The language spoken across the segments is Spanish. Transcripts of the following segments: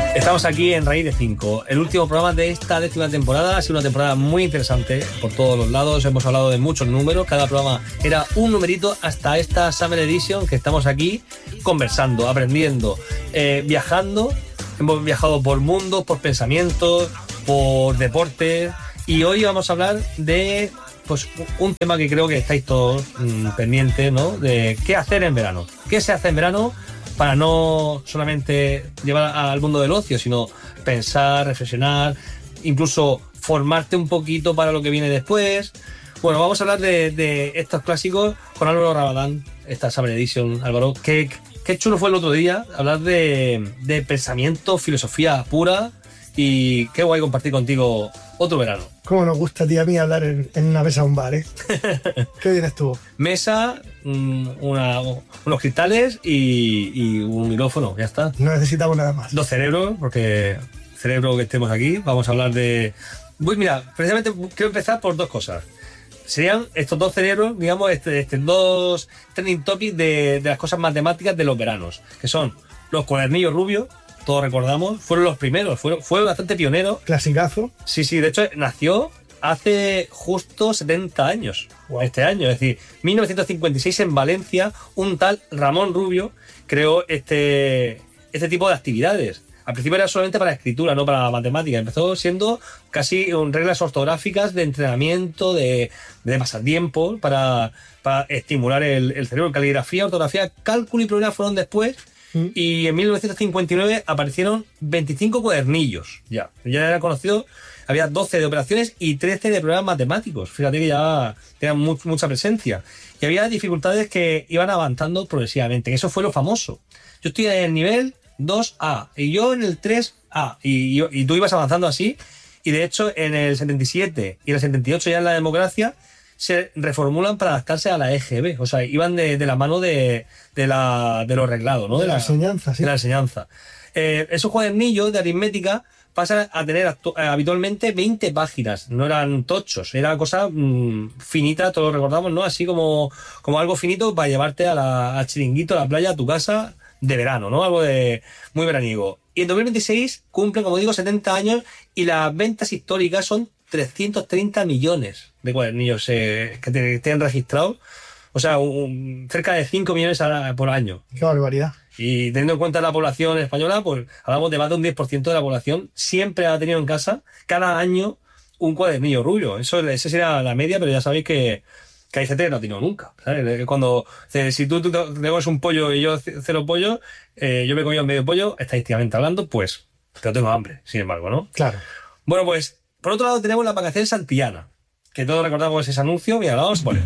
Estamos aquí en Raíz de 5, el último programa de esta 10ª temporada. Ha sido una temporada muy interesante por todos los lados. Hemos hablado de muchos números, cada programa era un numerito, hasta esta Summer Edition que estamos aquí conversando, aprendiendo, viajando. Hemos viajado por mundos, por pensamientos, por deportes, y hoy vamos a hablar de pues un tema que creo que estáis todos pendientes, ¿no? De qué hacer en verano. ¿Qué se hace en verano para no solamente llevar al mundo del ocio, sino pensar, reflexionar, incluso formarte un poquito para lo que viene después? Bueno, vamos a hablar de estos clásicos con Álvaro Rabadán, esta Summer Edition. Álvaro, qué chulo fue el otro día hablar de pensamiento, filosofía pura, y qué guay compartir contigo otro verano. Cómo nos gusta a ti y a mí hablar en una mesa de un bar, ¿eh? Qué bien estuvo. Mesa, unos cristales y un micrófono, ya está. No necesitamos nada más. 2 cerebros, porque cerebro que estemos aquí, vamos a hablar de... Pues mira, precisamente quiero empezar por 2 cosas. Serían estos 2 cerebros, digamos, 2 trending topics de las cosas matemáticas de los veranos, que son los cuadernillos rubios. Todos recordamos, fueron los primeros, fue bastante pionero. Clasicazo. Sí, de hecho nació hace justo 70 años, wow. Este año, es decir, 1956 en Valencia, un tal Ramón Rubio creó este tipo de actividades. Al principio era solamente para escritura, no para matemática. Empezó siendo casi reglas ortográficas de entrenamiento, de pasatiempo, para estimular el cerebro. Caligrafía, ortografía, cálculo y probabilidad fueron después. Y en 1959 aparecieron 25 cuadernillos. Ya era conocido. Había 12 de operaciones y 13 de problemas matemáticos. Fíjate que ya tenían mucha presencia. Y había dificultades que iban avanzando progresivamente. Eso fue lo famoso. Yo estoy en el nivel 2A y yo en el 3A. Y tú ibas avanzando así. Y de hecho en el 77 y en el 78 ya en la democracia se reformulan para adaptarse a la EGB. O sea, iban de la mano de lo reglado, ¿no? De la enseñanza, sí. De la enseñanza. Esos cuadernillos de aritmética pasan a tener habitualmente 20 páginas. No eran tochos, era cosa finita, todos lo recordamos, ¿no? Así como algo finito para llevarte al chiringuito, a la playa, a tu casa de verano, ¿no? Algo de muy veraniego. Y en 2026 cumplen, como digo, 70 años y las ventas históricas son 330 millones de cuadernillos que tienen registrados. O sea, cerca de 5 millones por año. ¡Qué barbaridad! Y teniendo en cuenta la población española, pues hablamos de más de un 10% de la población siempre ha tenido en casa cada año un cuadernillo rubio. Esa sería la media, pero ya sabéis que hay gente que no ha tenido nunca, ¿sabes? Si tú te comes un pollo y yo 0 pollo, yo me he comido medio pollo, estadísticamente hablando, pues pero tengo hambre, sin embargo, ¿no? Claro. Bueno, pues por otro lado tenemos las vacaciones santillanas, que todos recordamos ese anuncio. Mira, lo vamos a poner.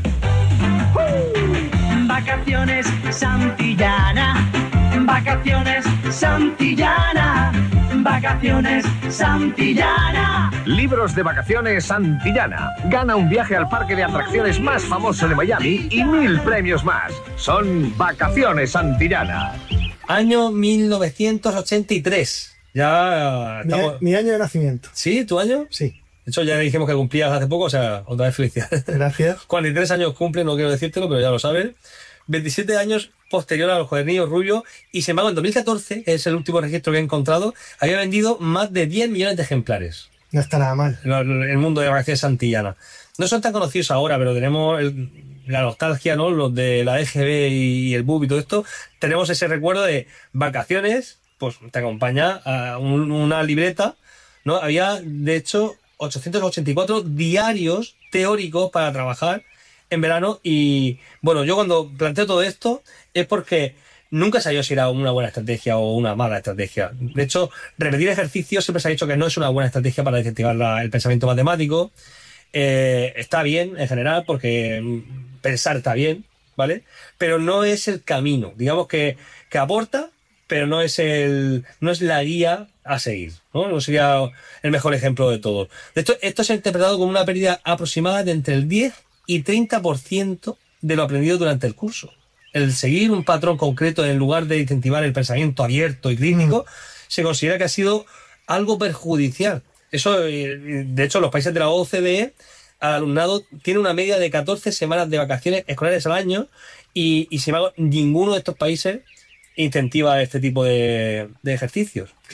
Vacaciones Santillana, vacaciones Santillana, vacaciones Santillana. Libros de vacaciones Santillana. Gana un viaje al parque de atracciones más famoso de Miami y 1000 premios más. Son Vacaciones Santillana. Año 1983. Ya estamos... mi año de nacimiento. ¿Sí? ¿Tu año? Sí. De hecho, ya dijimos que cumplías hace poco, o sea, otra vez felicidades. Gracias. 43 años cumple, no quiero decírtelo, pero ya lo sabes. 27 años posterior a los cuadernillos rubios, y sin embargo, en 2014, que es el último registro que he encontrado, había vendido más de 10 millones de ejemplares. No está nada mal. El mundo de vacaciones santillana. No son tan conocidos ahora, pero tenemos la nostalgia, ¿no? Los de la EGB y el BUP y todo esto. Tenemos ese recuerdo de vacaciones, pues te acompaña a una libreta, ¿no? Había, de hecho, 884 diarios teóricos para trabajar en verano. Y bueno, yo cuando planteo todo esto es porque nunca sabía si era una buena estrategia o una mala estrategia. De hecho, repetir ejercicios siempre se ha dicho que no es una buena estrategia para incentivar el pensamiento matemático. Está bien en general porque pensar está bien, ¿vale? Pero no es el camino. Digamos que aporta, pero no es la guía a seguir, ¿no? No sería el mejor ejemplo de todo. De hecho, esto se ha interpretado como una pérdida aproximada de entre el 10 y 30% de lo aprendido durante el curso. El seguir un patrón concreto en lugar de incentivar el pensamiento abierto y crítico se considera que ha sido algo perjudicial. Eso, de hecho, los países de la OCDE, al alumnado tiene una media de 14 semanas de vacaciones escolares al año y sin embargo, ninguno de estos países incentiva este tipo de ejercicios. Claro.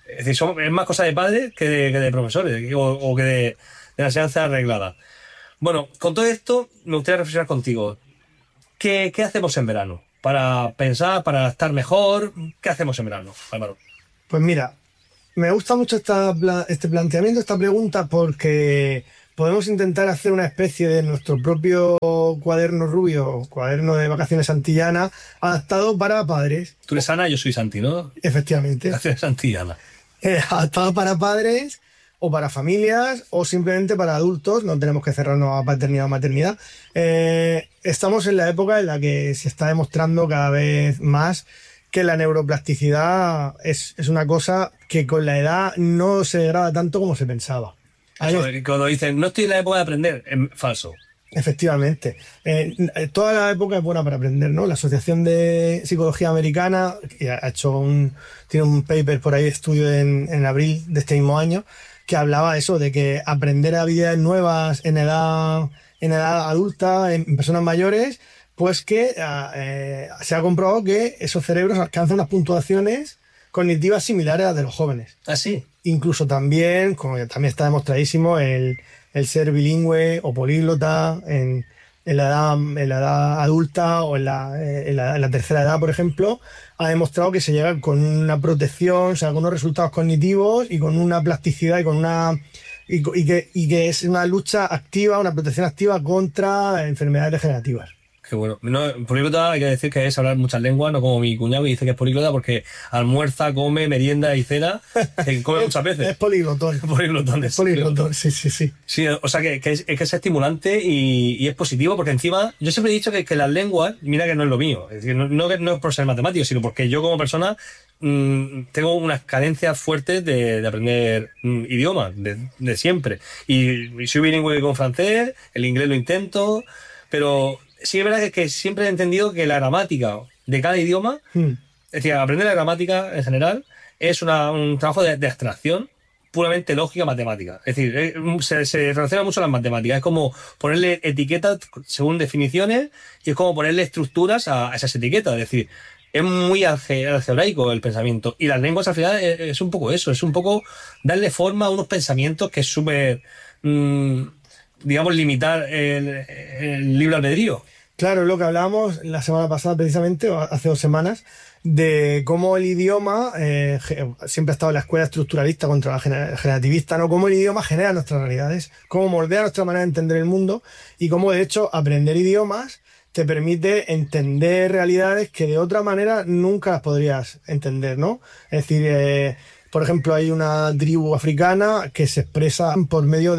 Es decir, es más cosa de padres que de profesores o que de la enseñanza arreglada. Bueno, con todo esto me gustaría reflexionar contigo. ¿Qué hacemos en verano? Para pensar, para estar mejor, ¿qué hacemos en verano, Álvaro? Pues mira, me gusta mucho este planteamiento, esta pregunta, porque podemos intentar hacer una especie de nuestro propio cuaderno rubio, cuaderno de vacaciones santillana, adaptado para padres. Tú eres Ana, yo soy Santi, ¿no? Efectivamente. Vacaciones santillana. Adaptado para padres o para familias o simplemente para adultos. No tenemos que cerrarnos a paternidad o maternidad. Estamos en la época en la que se está demostrando cada vez más que la neuroplasticidad es una cosa que con la edad no se degrada tanto como se pensaba. Eso, cuando dicen, no estoy en la época de aprender, es falso. Efectivamente. Toda la época es buena para aprender, ¿no? La Asociación de Psicología Americana que ha hecho tiene un paper por ahí, estudio en abril de este mismo año, que hablaba eso, de que aprender habilidades nuevas en edad adulta, en personas mayores, pues que se ha comprobado que esos cerebros alcanzan unas puntuaciones cognitivas similares a las de los jóvenes. ¿Ah, sí? Incluso también, como también está demostradísimo, el ser bilingüe o políglota en la edad adulta o en la tercera edad, por ejemplo, ha demostrado que se llega con una protección, o sea, con unos resultados cognitivos y con una plasticidad y que es una lucha activa, una protección activa contra enfermedades degenerativas. Qué bueno. No, políglota hay que decir que es hablar muchas lenguas, no como mi cuñado que dice que es políglota porque almuerza, come, merienda y cena, que come muchas veces. Es poliglotón. Poliglotón. Es poliglotón, sí. Sí, o sea que es estimulante y es positivo porque encima, yo siempre he dicho que las lenguas, mira que no es lo mío, es decir, no es por ser matemático, sino porque yo como persona tengo unas carencias fuertes de aprender idiomas, de siempre. Y soy bilingüe con francés, el inglés lo intento, pero sí es verdad que siempre he entendido que la gramática de cada idioma, es decir, aprender la gramática en general, es un trabajo de abstracción puramente lógica matemática. Es decir, se relaciona mucho a las matemáticas. Es como ponerle etiquetas según definiciones y es como ponerle estructuras a esas etiquetas. Es decir, es muy algebraico el pensamiento. Y las lenguas al final es un poco eso, es un poco darle forma a unos pensamientos que es súper, digamos, limitar el libre albedrío. Claro, lo que hablábamos la semana pasada precisamente, o hace 2 semanas, de cómo el idioma, siempre ha estado en la escuela estructuralista contra la generativista, ¿no? Cómo el idioma genera nuestras realidades, cómo moldea nuestra manera de entender el mundo y cómo, de hecho, aprender idiomas te permite entender realidades que de otra manera nunca las podrías entender, ¿no? Es decir, por ejemplo, hay una tribu africana que se expresa por medio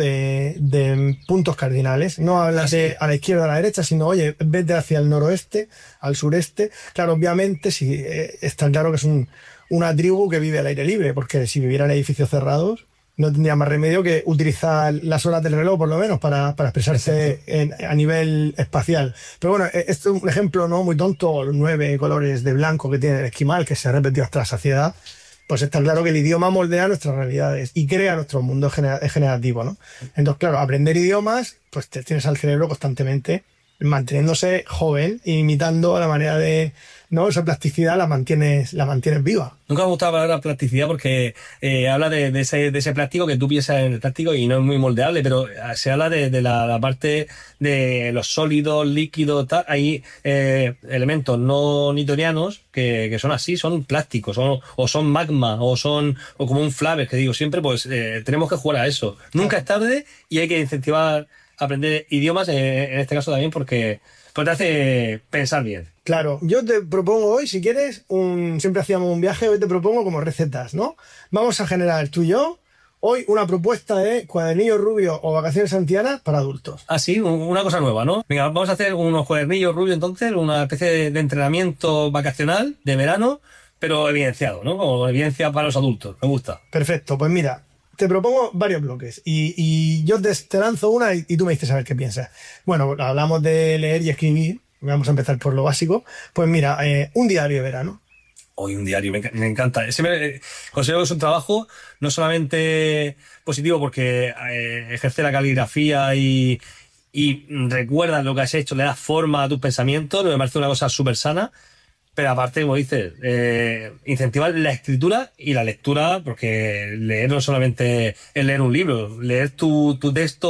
de puntos cardinales. No hablas de a la izquierda o a la derecha, sino, oye, vete hacia el noroeste, al sureste. Claro, obviamente, sí, está claro que es una tribu que vive al aire libre, porque si viviera en edificios cerrados, no tendría más remedio que utilizar las horas del reloj, por lo menos, para expresarse a nivel espacial. Pero bueno, este es un ejemplo no muy tonto, los 9 colores de blanco que tiene el esquimal, que se ha repetido hasta la saciedad. Pues está claro que el idioma moldea nuestras realidades y crea nuestro mundo generativo, ¿no? Entonces, claro, aprender idiomas, pues tienes al cerebro constantemente manteniéndose joven e imitando la manera de, ¿no? Esa plasticidad la mantienes viva. Nunca me ha gustado la palabra plasticidad porque habla de ese plástico que tú piensas en el plástico y no es muy moldeable, pero se habla de la parte de los sólidos, líquidos, tal. Hay elementos no newtonianos que son así, son plásticos, o son magma, o como un Flaver, que digo siempre, pues tenemos que jugar a eso. Nunca es tarde y hay que incentivar aprender idiomas, en este caso también, porque te hace pensar bien. Claro, yo te propongo hoy, si quieres, siempre hacíamos un viaje, hoy te propongo como recetas, ¿no? Vamos a generar tú y yo hoy una propuesta de cuadernillo rubio o vacaciones santillanas para adultos. Ah, sí, una cosa nueva, ¿no? Venga, vamos a hacer unos cuadernillos rubios entonces, una especie de entrenamiento vacacional de verano, pero evidenciado, ¿no? Como evidencia para los adultos, me gusta. Perfecto, pues mira, te propongo varios bloques y yo te lanzo una y tú me dices a ver qué piensas. Bueno, hablamos de leer y escribir, vamos a empezar por lo básico. Pues mira, un diario de verano. Hoy un diario, me encanta. Considero que es un trabajo no solamente positivo porque ejerce la caligrafía y recuerdas lo que has hecho, le das forma a tus pensamientos, me parece una cosa súper sana. Pero aparte, como dices, incentivar la escritura y la lectura, porque leer no solamente es leer un libro, leer tu texto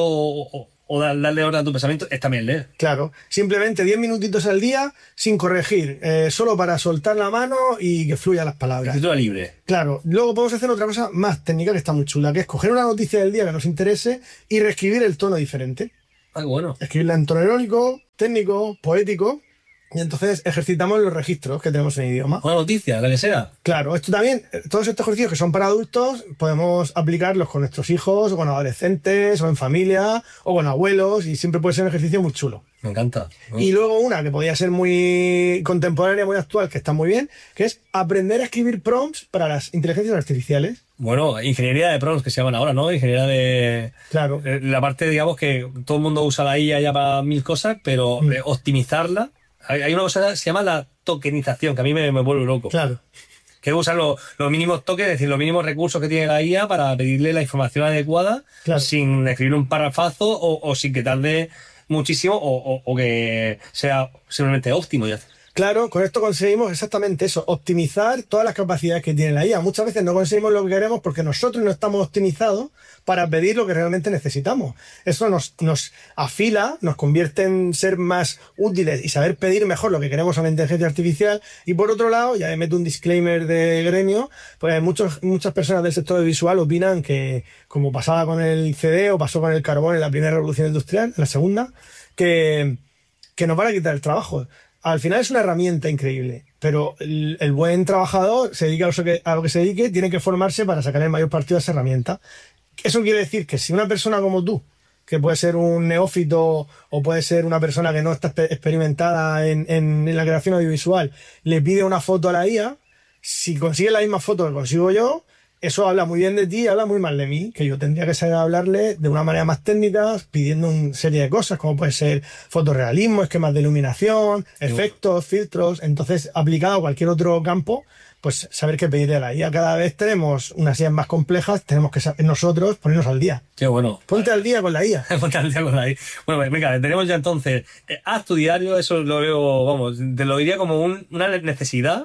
o darle orden a tu pensamiento es también leer. Claro, simplemente 10 minutitos al día sin corregir, solo para soltar la mano y que fluyan las palabras. Escritura libre. Claro, luego podemos hacer otra cosa más técnica que está muy chula, que es coger una noticia del día que nos interese y reescribir el tono diferente. Ah, bueno. Escribirla en tono irónico, técnico, poético, y entonces ejercitamos los registros que tenemos en el idioma. Una noticia, la que sea. Claro, esto también, todos estos ejercicios que son para adultos, podemos aplicarlos con nuestros hijos, o con adolescentes, o en familia, o con abuelos, y siempre puede ser un ejercicio muy chulo. Me encanta. Y luego una que podría ser muy contemporánea, muy actual, que está muy bien, que es aprender a escribir prompts para las inteligencias artificiales. Bueno, ingeniería de prompts que se llaman ahora, ¿no? Ingeniería de... Claro. La parte, digamos, que todo el mundo usa la IA ya para mil cosas, pero optimizarla... Hay una cosa que se llama la tokenización, que a mí me vuelve loco. Claro. Que usan los mínimos tokens, es decir, los mínimos recursos que tiene la IA para pedirle la información adecuada, Claro. sin escribir un parrafazo o sin que tarde muchísimo o que sea simplemente óptimo. Ya. Claro, con esto conseguimos exactamente eso, optimizar todas las capacidades que tiene la IA. Muchas veces no conseguimos lo que queremos porque nosotros no estamos optimizados para pedir lo que realmente necesitamos. Eso nos afila, nos convierte en ser más útiles y saber pedir mejor lo que queremos a la inteligencia artificial. Y por otro lado, ya meto un disclaimer de gremio, pues muchas personas del sector visual opinan que, como pasaba con el CD o pasó con el carbón en la primera revolución industrial, en la segunda, que nos van a quitar el trabajo. Al final es una herramienta increíble, pero el buen trabajador, se dedica a lo que se dedique, tiene que formarse para sacar el mayor partido de esa herramienta. Eso quiere decir que si una persona como tú, que puede ser un neófito o puede ser una persona que no está experimentada en la creación audiovisual, le pide una foto a la IA, si consigue la misma foto que consigo yo, eso habla muy bien de ti y habla muy mal de mí, que yo tendría que saber hablarle de una manera más técnica, pidiendo una serie de cosas, como puede ser fotorrealismo, esquemas de iluminación, efectos, filtros. Entonces, aplicado a cualquier otro campo, pues saber qué pedirle a la IA. Cada vez tenemos unas IAs más complejas, tenemos que saber nosotros ponernos al día. Qué bueno. Ponte al día con la IA. Ponte al día con la IA. Bueno, venga, tenemos ya entonces, haz tu diario, eso lo veo, vamos, te lo diría como una necesidad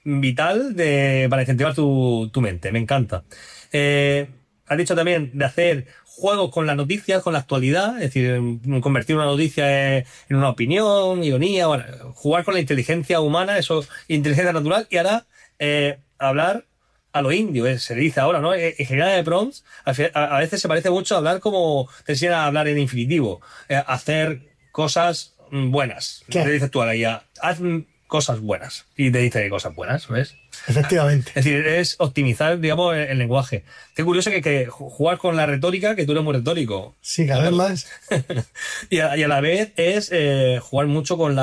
vital para incentivar tu mente. Me encanta. Has dicho también de hacer juegos con las noticias, con la actualidad, es decir, convertir una noticia en una opinión, ironía, bueno, jugar con la inteligencia humana, eso, inteligencia natural, y ahora hablar a lo indio, se le dice ahora, ¿no? Ingeniería de prompts, a veces se parece mucho a hablar como te enseñan a hablar en infinitivo, hacer cosas buenas. Claro. Le dices tú a la IA, haz cosas buenas. Y te dice cosas buenas, ¿ves? Efectivamente. Es decir, es optimizar, digamos, el lenguaje. Qué curioso que jugar con la retórica, que tú eres muy retórico. Sí, cada vez más. y a la vez es jugar mucho con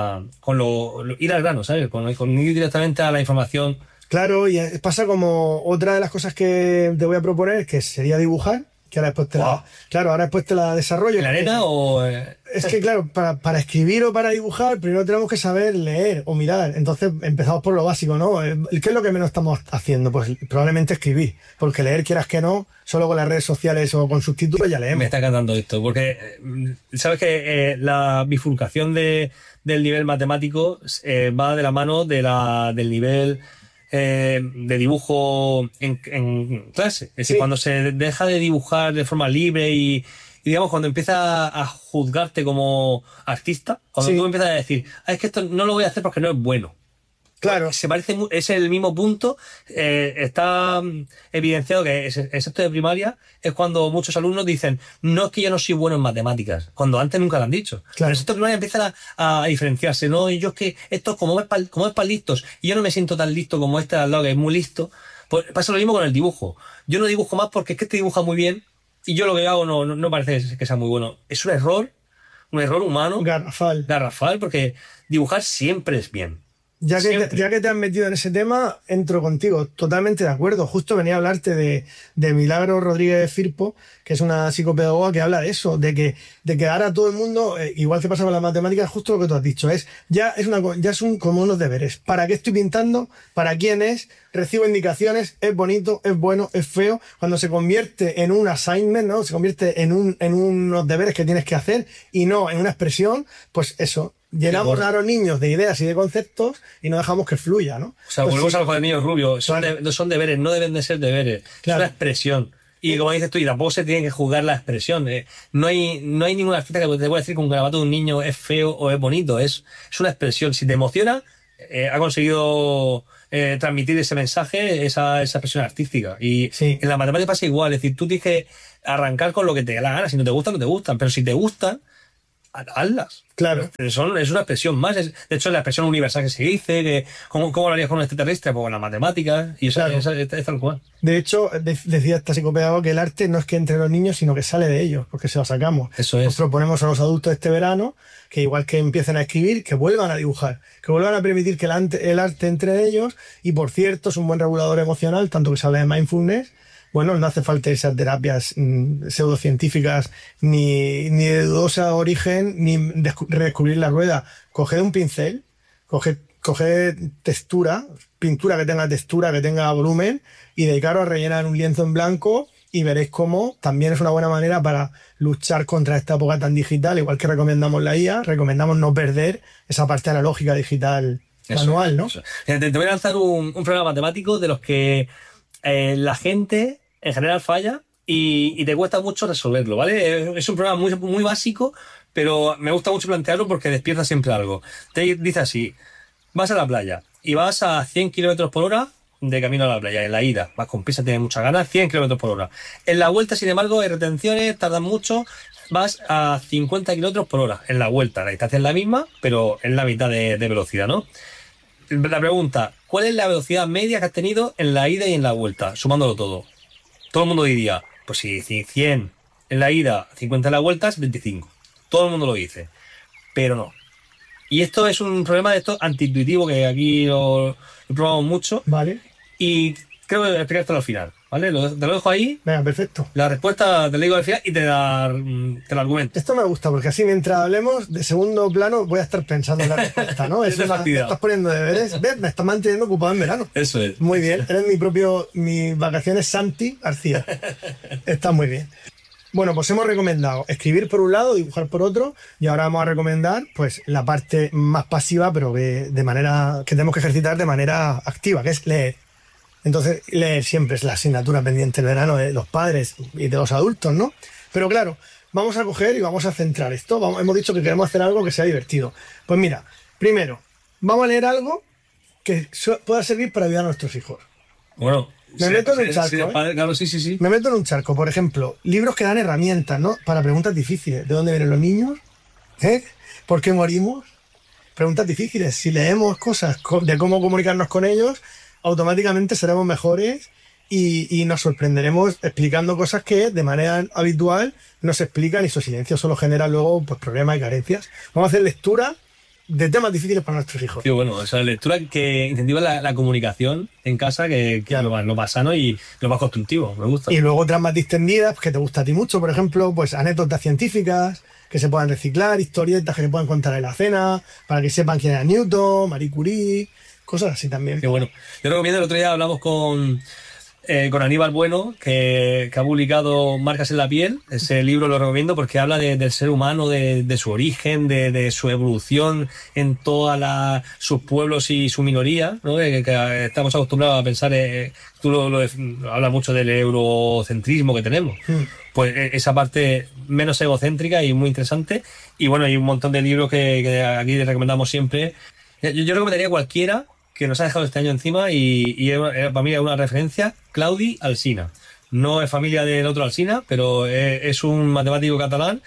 ir al grano, ¿sabes? Con ir directamente a la información. Claro, y pasa como otra de las cosas que te voy a proponer, que sería dibujar, que ahora después ahora después te la desarrollo. ¿En la arena o...? Es que claro, para escribir o para dibujar, primero tenemos que saber leer o mirar. Entonces empezamos por lo básico, ¿no? ¿Qué es lo que menos estamos haciendo? Pues probablemente escribir. Porque leer, quieras que no, solo con las redes sociales o con subtítulos ya leemos. Me está encantando esto, porque sabes que la bifurcación del nivel matemático va de la mano del nivel de dibujo en clase. Es decir, Sí. cuando se deja de dibujar de forma libre y digamos, cuando empieza a juzgarte como artista, cuando Sí. tú empiezas a decir, es que esto no lo voy a hacer porque no es bueno. Claro. Se parece, es el mismo punto. Está evidenciado que en sexto de primaria es cuando muchos alumnos dicen, no es que yo no soy bueno en matemáticas, cuando antes nunca lo han dicho. Claro. Pero en sexto de primaria empiezan a diferenciarse, ¿no? Y yo es que esto como es para listos, y yo no me siento tan listo como este de al lado que es muy listo. Pues pasa lo mismo con el dibujo. Yo no dibujo más porque es que este dibuja muy bien y yo lo que hago no parece que sea muy bueno. Es un error humano. Garrafal, porque dibujar siempre es bien. Ya que te has metido en ese tema, entro contigo, totalmente de acuerdo. Justo venía a hablarte de Milagro Rodríguez Firpo, que es una psicopedagoga que habla de eso, de que ahora todo el mundo, igual que pasa con las matemáticas, justo lo que tú has dicho, como unos deberes. ¿Para qué estoy pintando? ¿Para quién es? Recibo indicaciones, es bonito, es bueno, es feo. Cuando se convierte en un assignment, ¿no? Se convierte en unos deberes que tienes que hacer y no en una expresión, pues eso. Llenamos a los niños de ideas y de conceptos y no dejamos que fluya, ¿no? O sea, Pues volvemos sí, a los niños rubios. Son deberes, no deben de ser deberes. Claro. Es una expresión. Y como dices tú, y tampoco se tiene que juzgar la expresión. No hay ninguna artista que te pueda decir que un garabato de un niño es feo o es bonito. Es una expresión. Si te emociona, ha conseguido transmitir ese mensaje, esa expresión artística. Y Sí. en la matemática pasa igual. Es decir, tú tienes que arrancar con lo que te da la gana. Si no te gustan, no te gustan. Pero si te gustan, hazlas. Claro. Es una expresión más. De hecho, es la expresión universal que se dice. ¿Cómo lo harías con un extraterrestre? Pues con las matemáticas. Y eso Claro. es tal cual. De hecho, decía esta psicopedagoga que el arte no es que entre los niños, sino que sale de ellos, porque se lo sacamos. Eso es. Nos proponemos a los adultos este verano que igual que empiecen a escribir, que vuelvan a dibujar, que vuelvan a permitir que el arte entre ellos. Y por cierto, es un buen regulador emocional, tanto que se habla de mindfulness. Bueno, no hace falta esas terapias pseudocientíficas ni de dudosa origen, ni redescubrir la rueda. Coged un pincel, coged textura, pintura que tenga textura, que tenga volumen, y dedicaros a rellenar un lienzo en blanco y veréis cómo también es una buena manera para luchar contra esta época tan digital. Igual que recomendamos la IA, recomendamos no perder esa parte analógica digital manual, ¿no? Eso. Te voy a lanzar un problema matemático de los que la gente en general falla y te cuesta mucho resolverlo, ¿vale? Es un problema muy, muy básico, pero me gusta mucho plantearlo porque despierta siempre algo. Te dice así: vas a la playa y vas a 100 kilómetros por hora de camino a la playa. En la ida vas con prisa, tienes muchas ganas, 100 kilómetros por hora. En la vuelta, sin embargo, hay retenciones, tardan mucho, vas a 50 kilómetros por hora. En la vuelta la distancia es la misma, pero es la mitad de velocidad, ¿no? La pregunta: ¿cuál es la velocidad media que has tenido en la ida y en la vuelta, sumándolo todo? Todo el mundo diría, pues si 100 en la ida, 50 en la vuelta, es 25. Todo el mundo lo dice. Pero no. Y esto es un problema de esto antiintuitivo, que aquí lo probamos mucho. Vale. Y creo que explicártelo al final, ¿vale? Te lo dejo ahí. Venga, perfecto. La respuesta te la digo al final y te la argumento. Esto me gusta, porque así mientras hablemos de segundo plano voy a estar pensando en la respuesta, ¿no? Es de fastidiado. Estás poniendo deberes. ¿Ves? Me estás manteniendo ocupado en verano. Eso es. Muy bien. Eres mis vacaciones Santi García. Está muy bien. Bueno, pues hemos recomendado escribir por un lado, dibujar por otro, y ahora vamos a recomendar pues la parte más pasiva, pero que tenemos que ejercitar de manera activa, que es leer. Entonces, leer siempre es la asignatura pendiente del verano de los padres y de los adultos, ¿no? Pero claro, vamos a coger y vamos a centrar esto. Hemos dicho que queremos hacer algo que sea divertido. Pues mira, primero, vamos a leer algo que pueda servir para ayudar a nuestros hijos. Bueno, Me meto en un charco, claro, sí. Me meto en un charco. Por ejemplo, libros que dan herramientas, ¿no? Para preguntas difíciles. ¿De dónde vienen los niños? ¿Por qué morimos? Preguntas difíciles. Si leemos cosas de cómo comunicarnos con ellos, automáticamente seremos mejores y nos sorprenderemos explicando cosas que de manera habitual no se explican, y su silencio solo genera luego pues problemas y carencias. Vamos a hacer lectura de temas difíciles para nuestros hijos. Tío, bueno, esa lectura que incentiva la comunicación en casa, que es lo más sano y lo más constructivo. Me gusta. Y luego otras más distendidas, que te gusta a ti mucho, por ejemplo, pues anécdotas científicas que se puedan reciclar, historietas que se puedan contar en la cena, para que sepan quién era Newton, Marie Curie, cosas así también. Qué bueno. Yo recomiendo, el otro día hablamos con Aníbal Bueno, que ha publicado Marcas en la piel. Ese libro lo recomiendo porque habla del ser humano, de su origen, de su evolución en todos sus pueblos y su minoría, ¿no? Que estamos acostumbrados a pensar, tú hablas mucho del eurocentrismo que tenemos. Pues esa parte menos egocéntrica y muy interesante. Y bueno, hay un montón de libros que aquí recomendamos siempre. Yo recomendaría cualquiera que nos ha dejado este año encima y para mí es una referencia: Claudi Alsina. No es familia del otro Alsina, pero es un matemático catalán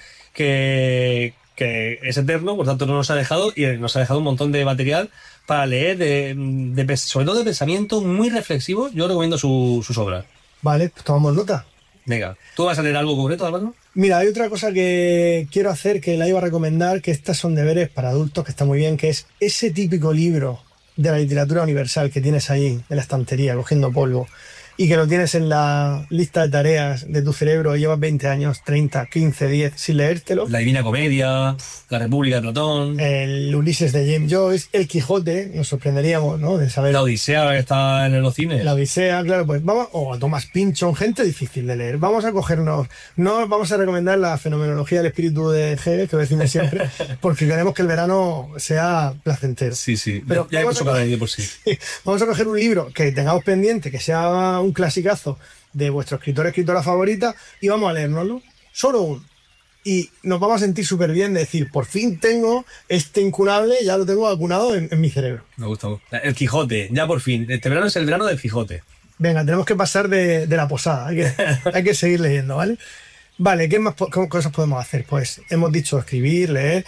que es eterno, por tanto no nos ha dejado, y nos ha dejado un montón de material para leer, sobre todo de pensamiento muy reflexivo. Yo recomiendo sus obras. Vale, pues tomamos nota. Venga, ¿tú vas a leer algo concreto, Álvaro? Mira, hay otra cosa que quiero hacer, que la iba a recomendar, que estas son deberes para adultos, que está muy bien, que es ese típico libro de la literatura universal que tienes ahí en la estantería cogiendo polvo y que lo tienes en la lista de tareas de tu cerebro y llevas 20 años, 30, 15, 10 sin leértelo. La Divina Comedia, La República de Platón, El Ulises de James Joyce, El Quijote, nos sorprenderíamos, ¿no? De saber. La Odisea que está en los cines. La Odisea, claro, pues vamos, o a Thomas Pynchon, gente difícil de leer. Vamos a cogernos, no vamos a recomendar la fenomenología del espíritu de Hegel, que decimos siempre, porque queremos que el verano sea placentero. Sí, sí. Pero ya hay mucho cada día por sí. Vamos a coger un libro que tengamos pendiente, que sea un clasicazo de vuestro escritor o escritora favorita, y vamos a leérnoslo. Solo uno. Y nos vamos a sentir súper bien de decir, por fin tengo este incunable, ya lo tengo vacunado en mi cerebro. Me gusta. El Quijote, ya por fin. Este verano es el verano del Quijote. Venga, tenemos que pasar de la posada, hay que seguir leyendo, ¿vale? Vale, ¿qué más cosas podemos hacer? Pues hemos dicho escribir, leer,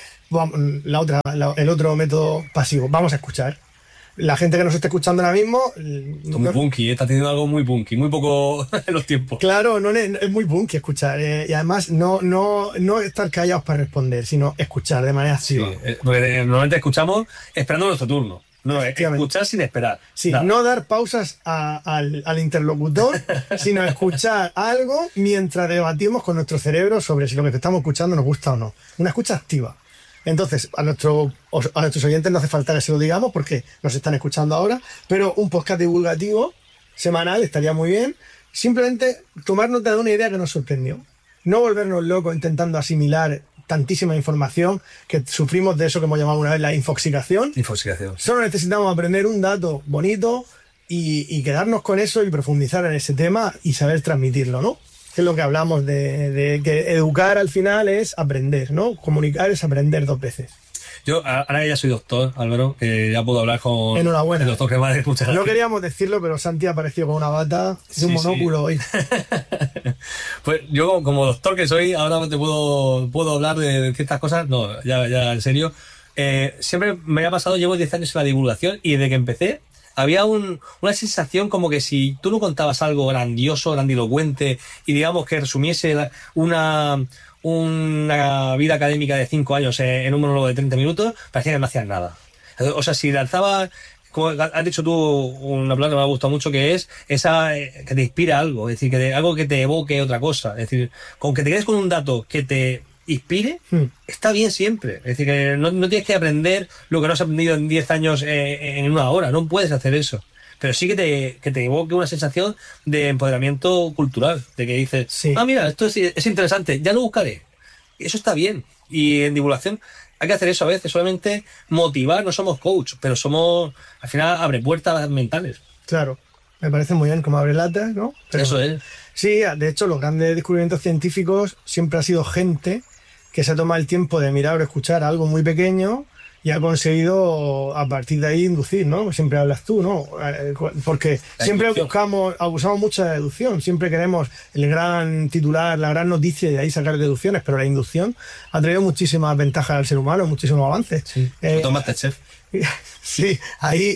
el otro método pasivo, vamos a escuchar. La gente que nos está escuchando ahora mismo... Esto es muy punky, está teniendo algo muy punky, muy poco en los tiempos. Claro, es muy punky escuchar. Y además no estar callados para responder, sino escuchar de manera activa. Sí, porque normalmente escuchamos esperando nuestro turno. No, escuchar sin esperar. Sí, no dar pausas al interlocutor, sino escuchar algo mientras debatimos con nuestro cerebro sobre si lo que estamos escuchando nos gusta o no. Una escucha activa. Entonces, a nuestros oyentes no hace falta que se lo digamos porque nos están escuchando ahora, pero un podcast divulgativo semanal estaría muy bien. Simplemente tomar nota de una idea que nos sorprendió. No volvernos locos intentando asimilar tantísima información, que sufrimos de eso que hemos llamado una vez la infoxicación. Solo necesitamos aprender un dato bonito y quedarnos con eso y profundizar en ese tema y saber transmitirlo, ¿no? Que es lo que hablamos de que educar al final es aprender, ¿no? Comunicar es aprender 2 veces. Yo, ahora que ya soy doctor, Álvaro, que ya puedo hablar con Enhorabuena. el doctor Cremades. Muchas gracias. No queríamos decirlo, pero Santi ha aparecido con una bata y un monóculo hoy. Pues yo, como doctor que soy, ahora te puedo hablar de ciertas cosas. No, ya en serio. Siempre me ha pasado, llevo 10 años en la divulgación y desde que empecé había una sensación como que si tú no contabas algo grandioso, grandilocuente y digamos que resumiese una vida académica de 5 años en un monólogo de 30 minutos, parecía que no hacías nada. O sea, si lanzabas, como has dicho tú, una palabra que me ha gustado mucho, que es esa que te inspira algo, es decir, algo que te evoque otra cosa. Es decir, con que te quedes con un dato que te inspire, está bien siempre. Es decir, que no tienes que aprender lo que no has aprendido en 10 años en una hora, no puedes hacer eso. Pero sí que te evoque una sensación de empoderamiento cultural, de que dices, mira, esto es interesante, ya lo buscaré. Eso está bien. Y en divulgación hay que hacer eso a veces, solamente motivar, no somos coach, pero somos, al final, abre puertas mentales. Claro, me parece muy bien como abre latas, ¿no? Pero, eso es. Sí, de hecho, los grandes descubrimientos científicos siempre ha sido gente que se ha tomado el tiempo de mirar o escuchar algo muy pequeño y ha conseguido a partir de ahí inducir, ¿no? Siempre hablas tú, ¿no? Porque siempre abusamos mucho de la deducción, siempre queremos el gran titular, la gran noticia y de ahí sacar deducciones, pero la inducción ha traído muchísimas ventajas al ser humano, muchísimos avances. Sí, Masterchef. Sí, ahí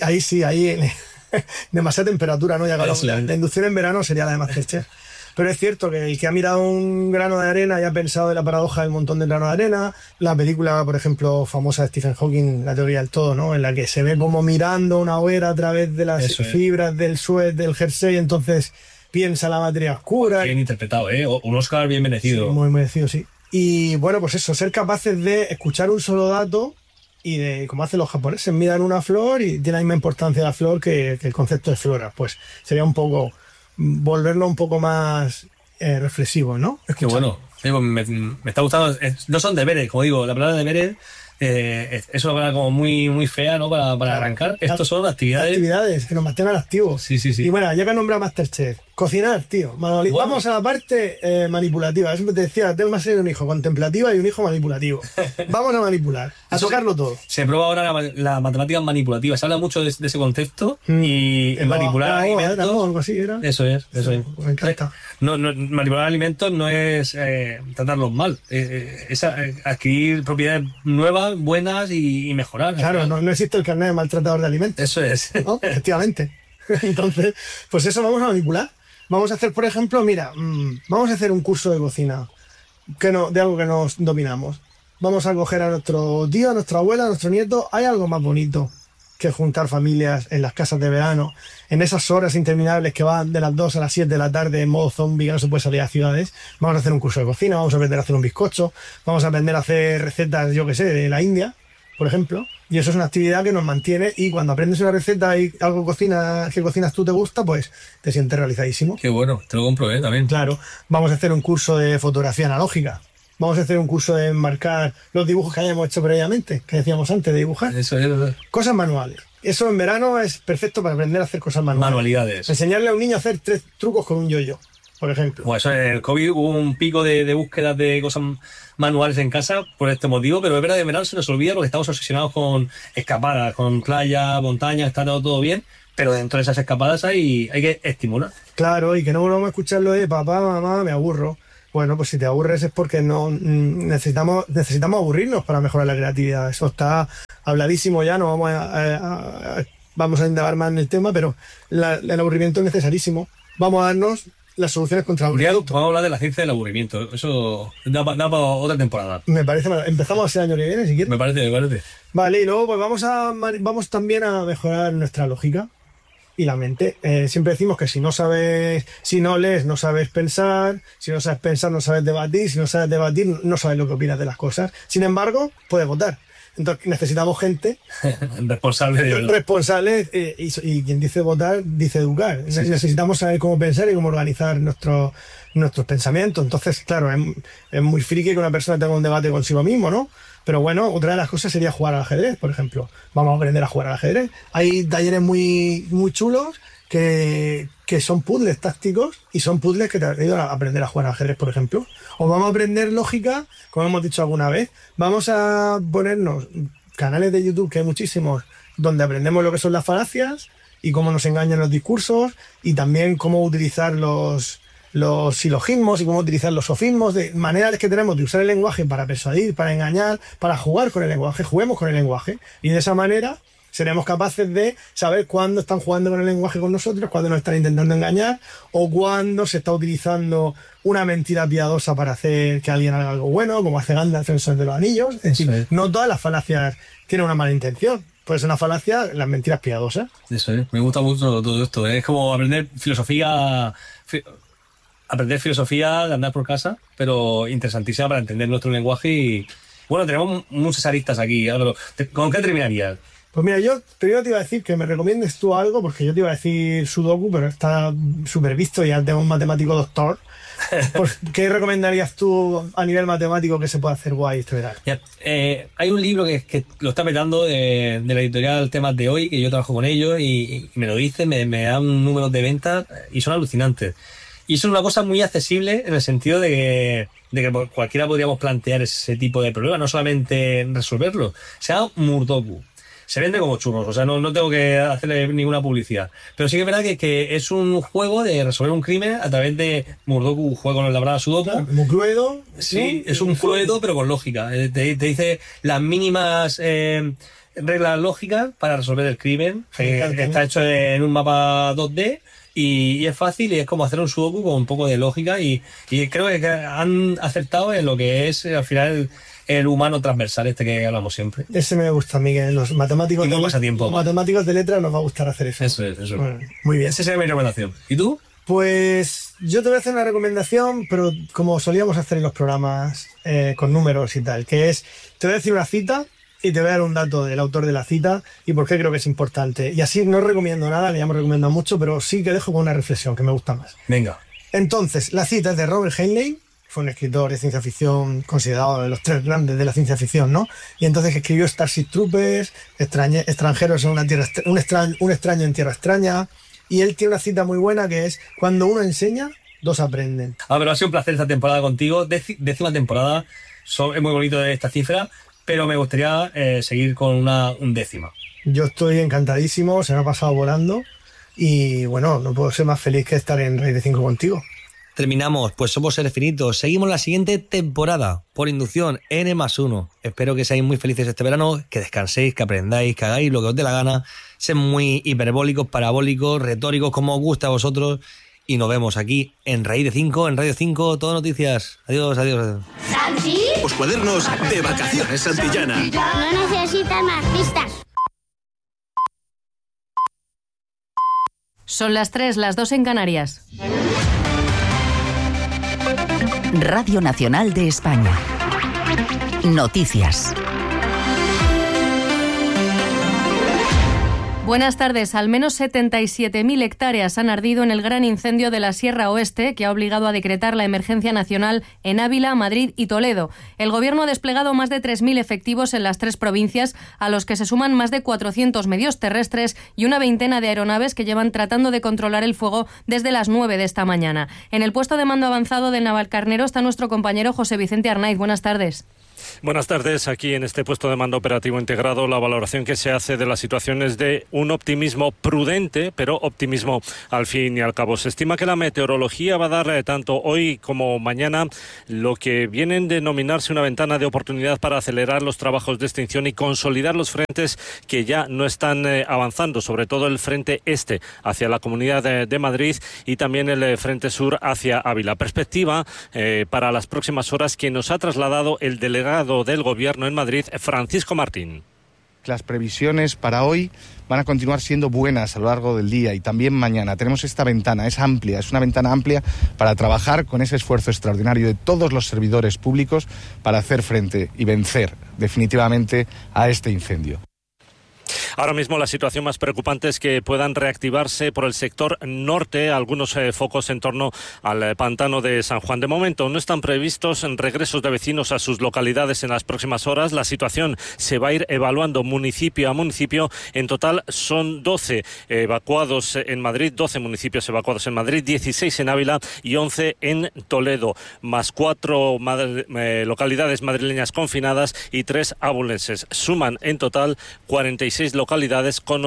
demasiada temperatura, ¿no? La inducción en verano sería la de Masterchef. Pero es cierto que el que ha mirado un grano de arena y ha pensado en la paradoja del montón de granos de arena, la película, por ejemplo, famosa de Stephen Hawking, La teoría del todo, ¿no? En la que se ve como mirando una hoguera a través de las fibras del suet, del jersey, entonces piensa la materia oscura. Bien interpretado, ¿eh? Un Oscar bien merecido. Sí, muy merecido, sí. Y bueno, pues eso, ser capaces de escuchar un solo dato y de, como hacen los japoneses, miran una flor y tiene la misma importancia la flor que el concepto de flora. Pues sería un poco volverlo un poco más reflexivo, ¿no? Qué bueno. Me está gustando. No son deberes, como digo, la palabra deberes es una palabra como muy fea, ¿no? Para arrancar. Estos son actividades. Actividades que nos mantengan activos. Sí. Y bueno, ya que nombra Masterchef, cocinar, tío. Vamos a la parte manipulativa. Eso te decía, tengo más de un hijo contemplativa y un hijo manipulativo. Vamos a manipular, a tocarlo todo. Se prueba ahora la matemática manipulativa. Se habla mucho de ese concepto y en manipular alimentos. Algo así era. Eso es. Me encanta. No, manipular alimentos no es tratarlos mal. Es adquirir propiedades nuevas, buenas y mejorar. Claro, no existe el carnet de maltratador de alimentos. Eso es. ¿No? Efectivamente. Entonces, pues eso vamos a manipular. Vamos a hacer, por ejemplo, mira, vamos a hacer un curso de cocina de algo que nos dominamos. Vamos a coger a nuestro tío, a nuestra abuela, a nuestro nieto. Hay algo más bonito que juntar familias en las casas de verano, en esas horas interminables que van de las 2 a las 7 de la tarde en modo zombie, que no se puede salir a ciudades. Vamos a hacer un curso de cocina, vamos a aprender a hacer un bizcocho, vamos a aprender a hacer recetas, yo que sé, de la India, por ejemplo. Y eso es una actividad que nos mantiene, y cuando aprendes una receta y algo que cocinas tú te gusta, pues te sientes realizadísimo. Qué bueno, te lo compro, también. Claro, vamos a hacer un curso de fotografía analógica. Vamos a hacer un curso de enmarcar los dibujos que hayamos hecho previamente, que decíamos antes de dibujar. Eso es. Cosas manuales. Eso en verano es perfecto para aprender a hacer cosas manuales. Manualidades. Enseñarle a un niño a hacer 3 trucos con un yo-yo, por ejemplo. Bueno, eso en el COVID hubo un pico de búsquedas de cosas manuales en casa por este motivo, pero es verdad que en verano se nos olvida porque estamos obsesionados con escapadas, con playa, montaña, está todo bien, pero dentro de esas escapadas hay que estimular. Claro, y que no volvamos a escucharlo de papá, mamá, me aburro. Bueno, pues si te aburres es porque no necesitamos aburrirnos para mejorar la creatividad. Eso está habladísimo ya, no vamos a indagar más en el tema, pero el aburrimiento es necesarísimo. Vamos a darnos las soluciones contra el aburrimiento. Vamos a hablar de la ciencia del aburrimiento. Eso da para otra temporada. Me parece mal. Empezamos ese año que viene, si quieres. Me parece. Vale, y luego pues vamos también a mejorar nuestra lógica y la mente. Siempre decimos que si no lees, no sabes pensar, si no sabes pensar, no sabes debatir, si no sabes debatir, no sabes lo que opinas de las cosas. Sin embargo, puedes votar. Entonces necesitamos gente responsable, y quien dice votar, dice educar. Sí. Necesitamos saber cómo pensar y cómo organizar nuestros pensamientos. Entonces, claro, es muy friki que una persona tenga un debate consigo mismo, ¿no? Pero bueno, otra de las cosas sería jugar al ajedrez, por ejemplo. Vamos a aprender a jugar al ajedrez. Hay talleres muy, muy chulos que son puzzles tácticos, y son puzzles que te ayudan a aprender a jugar al ajedrez, por ejemplo. O vamos a aprender lógica, como hemos dicho alguna vez. Vamos a ponernos canales de YouTube, que hay muchísimos, donde aprendemos lo que son las falacias y cómo nos engañan los discursos, y también cómo utilizar los silogismos y cómo utilizar los sofismos, de maneras que tenemos de usar el lenguaje para persuadir, para engañar, para jugar con el lenguaje. Juguemos con el lenguaje, y de esa manera seremos capaces de saber cuándo están jugando con el lenguaje con nosotros, cuándo nos están intentando engañar, o cuándo se está utilizando una mentira piadosa para hacer que alguien haga algo bueno, como hace Gandalf en El Señor de los Anillos. Es decir, no todas las falacias tienen una mala intención. Puede ser una falacia las mentiras piadosas. Eso es. Me gusta mucho todo esto. Es como aprender filosofía de andar por casa, pero interesantísima para entender nuestro lenguaje. Y bueno, tenemos muchas aristas aquí. ¿Con qué terminarías? Pues mira, yo primero te iba a decir que me recomiendes tú algo, porque yo te iba a decir Sudoku, pero está súper visto y ya tengo un matemático doctor. Pues, ¿qué recomendarías tú a nivel matemático que se pueda hacer guay este verano? Hay un libro que lo está petando de la editorial Temas de Hoy, que yo trabajo con ellos, y me lo dice, me dan números de ventas y son alucinantes. Y eso es una cosa muy accesible en el sentido de que cualquiera podríamos plantear ese tipo de problema, no solamente resolverlo. Se llama Murdoku. Se vende como churros, o sea, no tengo que hacerle ninguna publicidad. Pero sí que es verdad que es un juego de resolver un crimen a través de Murdoku, un juego con la palabra Sudoku. Muy Cluedo. Sí, ¿no? Es un Cluedo, pero con lógica. Te dice las mínimas reglas lógicas para resolver el crimen. Está hecho en un mapa 2D. Y es fácil, y es como hacer un Sudoku con un poco de lógica, y creo que han acertado en lo que es al final el humano transversal que hablamos siempre. Ese me gusta a mí, que los matemáticos, matemáticos de letras nos va a gustar hacer eso. Eso es. Bueno, muy bien. Esa sería mi recomendación. ¿Y tú? Pues yo te voy a hacer una recomendación, pero como solíamos hacer en los programas con números y tal, que es, te voy a decir una cita y te voy a dar un dato del autor de la cita y por qué creo que es importante. Y así no recomiendo nada, le hemos recomendado mucho, pero sí que dejo con una reflexión que me gusta más. Venga. Entonces, la cita es de Robert Heinlein. Fue un escritor de ciencia ficción considerado de los 3 grandes de la ciencia ficción, ¿no? Y entonces escribió Starship Troopers, Extranjeros en una tierra, un extraño en tierra extraña. Y él tiene una cita muy buena que es: cuando uno enseña, 2 aprenden. Pero ha sido un placer esta temporada contigo. 10ª temporada. Es muy bonito esta cifra, pero me gustaría seguir con una 11ª. Yo estoy encantadísimo, se me ha pasado volando. Y bueno, no puedo ser más feliz que estar en Raíz de 5 contigo. Terminamos, pues somos seres finitos. Seguimos la siguiente temporada por inducción N+1. Espero que seáis muy felices este verano, que descanséis, que aprendáis, que hagáis lo que os dé la gana. Sed muy hiperbólicos, parabólicos, retóricos, como os gusta a vosotros. Y nos vemos aquí en Raíz de 5, en Radio 5, todo noticias. Adiós. ¿Santi? Los cuadernos de vacaciones Santillana. No necesitas más pistas. Son las 3, las 2 en Canarias. Radio Nacional de España. Noticias. Buenas tardes. Al menos 77.000 hectáreas han ardido en el gran incendio de la Sierra Oeste, que ha obligado a decretar la emergencia nacional en Ávila, Madrid y Toledo. El Gobierno ha desplegado más de 3.000 efectivos en las 3 provincias, a los que se suman más de 400 medios terrestres y una veintena de aeronaves que llevan tratando de controlar el fuego desde las 9 de esta mañana. En el puesto de mando avanzado de Navalcarnero está nuestro compañero José Vicente Arnaiz. Buenas tardes. Buenas tardes. Aquí en este puesto de mando operativo integrado, la valoración que se hace de la situación es de un optimismo prudente, pero optimismo al fin y al cabo. Se estima que la meteorología va a dar tanto hoy como mañana lo que vienen a denominarse una ventana de oportunidad para acelerar los trabajos de extinción y consolidar los frentes que ya no están avanzando, sobre todo el frente este hacia la Comunidad de Madrid y también el frente sur hacia Ávila. Perspectiva para las próximas horas que nos ha trasladado el delegado del Gobierno en Madrid, Francisco Martín. Las previsiones para hoy van a continuar siendo buenas a lo largo del día y también mañana. Tenemos esta ventana, es amplia, es una ventana amplia para trabajar con ese esfuerzo extraordinario de todos los servidores públicos para hacer frente y vencer definitivamente a este incendio. Ahora mismo la situación más preocupante es que puedan reactivarse por el sector norte algunos focos en torno al pantano de San Juan. De momento no están previstos regresos de vecinos a sus localidades en las próximas horas. La situación se va a ir evaluando municipio a municipio. En total son 12 evacuados en Madrid, 12 municipios evacuados en Madrid, 16 en Ávila y 11 en Toledo, más 4 localidades madrileñas confinadas y 3 abulenses. Suman en total 46 localidades con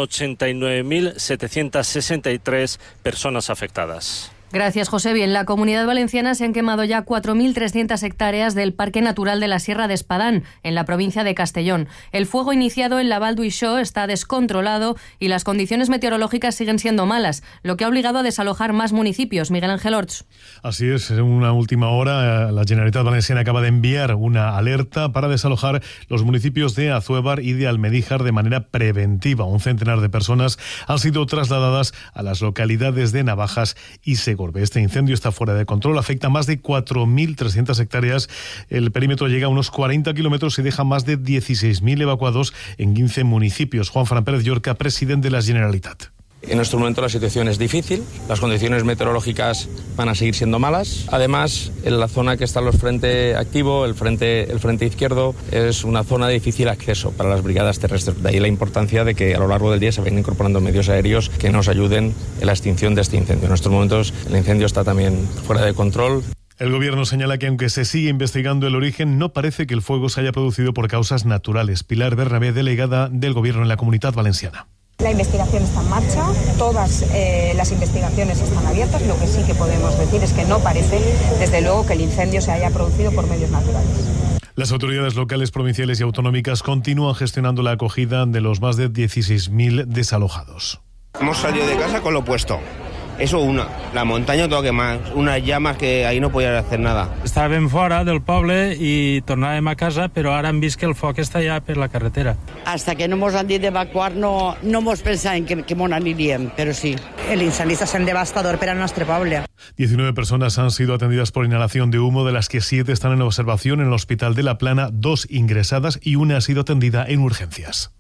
89.763 personas afectadas. Gracias, José. En la Comunidad Valenciana se han quemado ya 4.300 hectáreas del Parque Natural de la Sierra de Espadán, en la provincia de Castellón. El fuego iniciado en la Val d'Uixó está descontrolado y las condiciones meteorológicas siguen siendo malas, lo que ha obligado a desalojar más municipios. Miguel Ángel Orts. Así es, en una última hora la Generalitat Valenciana acaba de enviar una alerta para desalojar los municipios de Azuévar y de Almedíjar de manera preventiva. Un centenar de personas han sido trasladadas a las localidades de Navajas y Segorbe. Este incendio está fuera de control, afecta a más de 4.300 hectáreas. El perímetro llega a unos 40 kilómetros y deja más de 16.000 evacuados en 15 municipios. Juan Fran Pérez Llorca, presidente de la Generalitat. En nuestro momento la situación es difícil, las condiciones meteorológicas van a seguir siendo malas. Además, en la zona que está el frente activo, el frente izquierdo, es una zona de difícil acceso para las brigadas terrestres. De ahí la importancia de que a lo largo del día se vayan incorporando medios aéreos que nos ayuden en la extinción de este incendio. En estos momentos el incendio está también fuera de control. El Gobierno señala que aunque se sigue investigando el origen, no parece que el fuego se haya producido por causas naturales. Pilar Bernabé, delegada del Gobierno en la Comunidad Valenciana. La investigación está en marcha, todas las investigaciones están abiertas. Lo que sí que podemos decir es que no parece, desde luego, que el incendio se haya producido por medios naturales. Las autoridades locales, provinciales y autonómicas continúan gestionando la acogida de los más de 16.000 desalojados. Hemos salido de casa con lo opuesto. Eso la muntanya todo quemat, unas llamas que ahí no podían hacer nada. Estàvem fora del poble i tornàvem a casa, però ara hem vist que el foc està ja per la carretera. Hasta que no mos han dit d'evacuar no mos pensàvem que mos aniríem, però sí. El incendi està sent devastador per al nostre poble. 19 personas han sido atendidas por inhalación de humo, de las que 7 están en observación en el Hospital de La Plana, 2 ingresadas y una ha sido atendida en urgencias.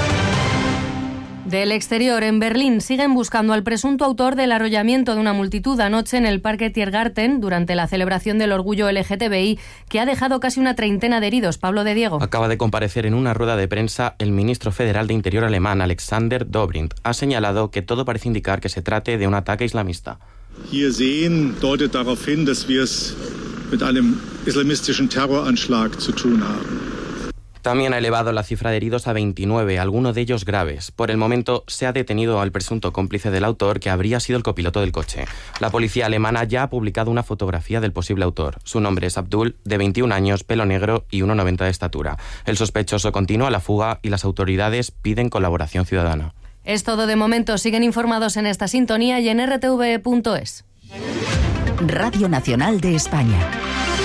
Del exterior, en Berlín, siguen buscando al presunto autor del arrollamiento de una multitud anoche en el Parque Tiergarten durante la celebración del orgullo LGTBI, que ha dejado casi una treintena de heridos. Pablo de Diego. Acaba de comparecer en una rueda de prensa el ministro federal de Interior alemán, Alexander Dobrindt. Ha señalado que todo parece indicar que se trate de un ataque islamista. Hier sehen deutet darauf hin, dass wir es mit einem islamistischen Terroranschlag zu tun haben. También ha elevado la cifra de heridos a 29, algunos de ellos graves. Por el momento se ha detenido al presunto cómplice del autor, que habría sido el copiloto del coche. La policía alemana ya ha publicado una fotografía del posible autor. Su nombre es Abdul, de 21 años, pelo negro y 1,90 de estatura. El sospechoso continúa la fuga y las autoridades piden colaboración ciudadana. Es todo de momento. Siguen informados en esta sintonía y en rtv.es. Radio Nacional de España.